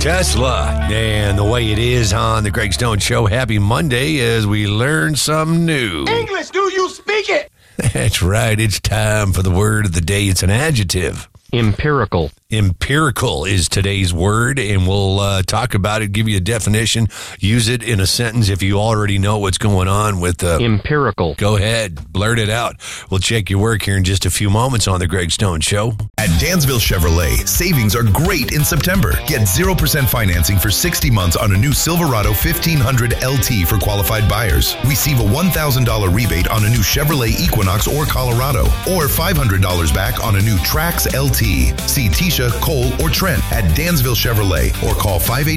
Tesla and the way it is on the Greg Stone Show. Happy Monday as we learn something new. English, do you speak it? That's right. It's time for the word of the day. It's an adjective. Empirical. Empirical is today's word, and we'll talk about it, give you a definition, use it in a sentence if you already know what's going on with... Empirical. Go ahead, blurt it out. We'll check your work here in just a few moments on the Greg Stone Show. At Dansville Chevrolet, savings are great in September. Get 0% financing for 60 months on a new Silverado 1500 LT for qualified buyers. Receive a $1,000 rebate on a new Chevrolet Equinox or Colorado, or $500 back on a new Trax LT. See Tisha, Cole, or Trent at Dansville Chevrolet, or call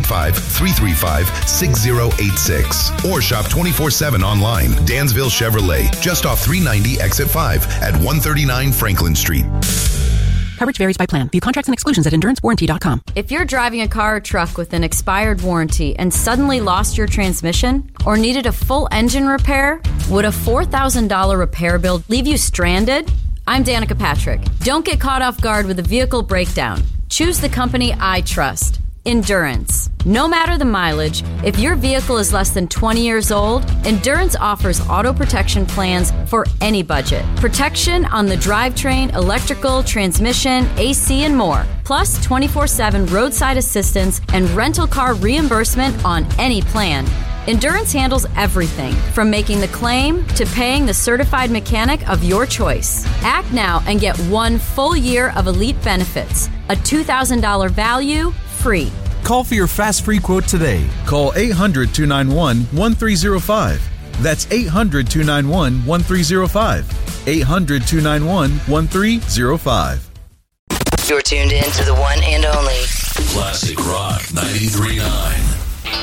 585-335-6086. Or shop 24/7 online. Dansville Chevrolet, just off 390 Exit 5 at 139 Franklin Street. Coverage varies by plan. View contracts and exclusions at endurancewarranty.com. If you're driving a car or truck with an expired warranty and suddenly lost your transmission or needed a full engine repair, would a $4,000 repair bill leave you stranded? I'm Danica Patrick. Don't get caught off guard with a vehicle breakdown. Choose the company I trust, Endurance. No matter the mileage, if your vehicle is less than 20 years old, Endurance offers auto protection plans for any budget. Protection on the drivetrain, electrical, transmission, AC, and more. Plus 24/7 roadside assistance and rental car reimbursement on any plan. Endurance handles everything, from making the claim to paying the certified mechanic of your choice. Act now and get 1 full year of elite benefits. A $2,000 value, free. Call for your fast free quote today. Call 800-291-1305. That's 800-291-1305. 800-291-1305. You're tuned in to the one and only Classic Rock 93.9.